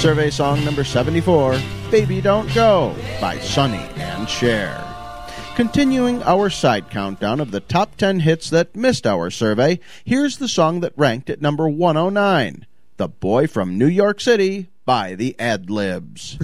Survey song number 74, Baby Don't Go, by Sonny and Cher. Continuing our side countdown of the top 10 hits that missed our survey, here's the song that ranked at number 109, The Boy from New York City, by the Ad-Libs.